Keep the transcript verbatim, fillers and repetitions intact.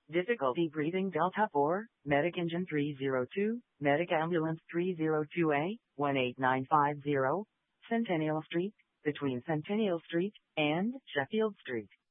Difficulty breathing Delta four, Medic Engine three zero two, Medic Ambulance three zero two A, one eight nine five zero, Centennial Street, between Centennial Street and Sheffield Street.